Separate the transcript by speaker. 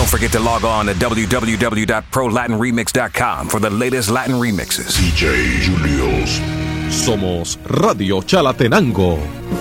Speaker 1: forget to log on to www.prolatinremix.com for the latest Latin remixes.
Speaker 2: DJ Julius.
Speaker 3: Somos Radio Chalatenango.